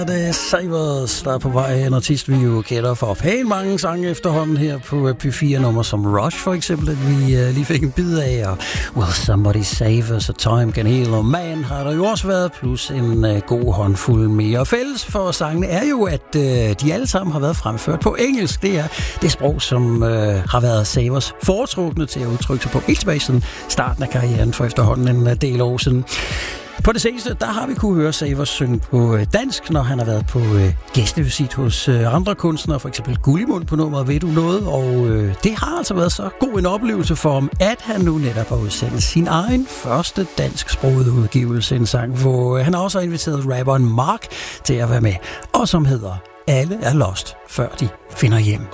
Det er Savers, der er på vej. En artist, vi jo kender for pænt mange sange efterhånden her på P4-nummer som Rush for eksempel, at vi lige fik en bid af. Og Will Somebody Save Us, A Time Can Heal, og Man har der jo også været, plus en god håndfuld mere. Og fælles for sangene er jo, at de alle sammen har været fremført på engelsk. Det er det sprog, som har været Savers foretrukne til at udtrykke sig på helt tilbage siden starten af karrieren for efterhånden en del år siden. På det seneste, der har vi kunne høre Savers synge på dansk, når han har været på gæstevisit hos andre kunstnere, for eksempel Gullimund på nummeret Ved du noget, og det har altså været så god en oplevelse for ham, at han nu netop har udsendt sin egen første dansksprogede udgivelse, en sang, hvor han også har inviteret rapperen Mark til at være med, og som hedder Alle er lost, før de finder hjem.